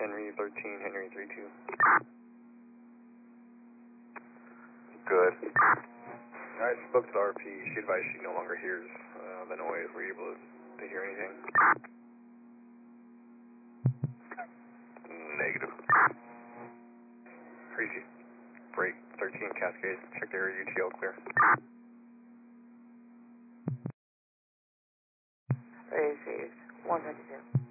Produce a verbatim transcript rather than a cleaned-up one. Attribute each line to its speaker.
Speaker 1: Henry thirteen, Henry three two. Good. Alright, spoke to the R P. She advised she no longer hears uh, the noise. Were you able to, to hear anything? Negative. Crazy. Break thirteen Cascade. Check the area U T L clear.
Speaker 2: Received. one twenty-two.